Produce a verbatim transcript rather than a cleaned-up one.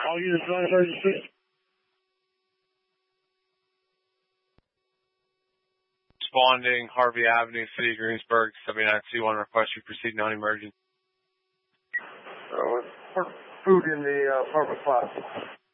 All units on emergency. Responding, Harvey Avenue, City of Greensburg, seventy-nine two one, request you proceed non-emergent. Uh, food in the uh, apartment box.